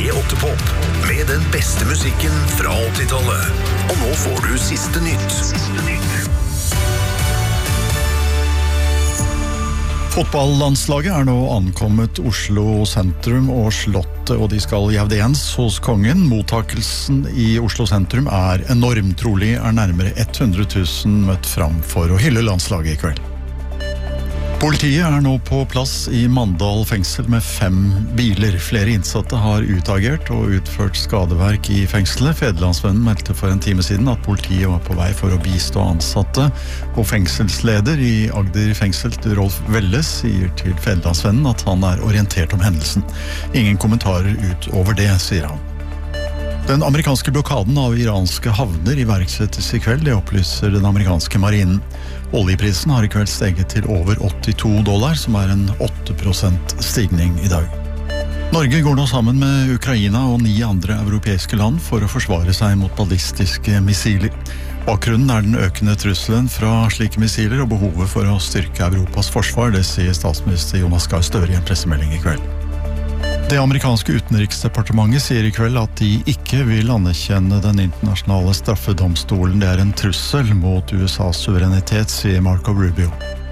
P8-pop med den beste musikken fra 80-tallet. Og nå får du siste nytt. Fotballlandslaget nå ankommet Oslo sentrum og Slottet, og de skal i audiens hos kongen. Mottakelsen i Oslo sentrum enorm. Trolig nærmere 100 000 møtt fram for å hylle landslaget i kveld. Politiet nå på plass i Mandal fengsel med 5 biler. Flere innsatte har utagert og utført skadeverk i fengselet. Fædrelandsvennen meldte for en time siden at politiet var på vei for å bistå ansatte, og fengselsleder i Agder fengsel, Rolf Velle, sier til Fædrelandsvennen at han orientert om hendelsen. Ingen kommentarer utover det, sier han. Den amerikanske blokaden av iranske havner iverksettes i kveld, det opplyser den amerikanske marinen. Oljeprisen har i kveld steget til over $82, som en 8% stigning i dag. Norge går nå sammen med Ukraina og 9 andre europeiske land for å forsvare seg mot ballistiske missiler. Bakgrunnen den økende trusselen fra slike missiler og behovet for å styrke Europas forsvar, det sier statsminister Jonas Gahr Støre i en pressemelding i kveld. Det amerikanske utenriksdepartementet sier i kveld at de ikke vil anerkjenne den internasjonale straffedomstolen. Det en trussel mot USAs suverenitet, sier Marco Rubio.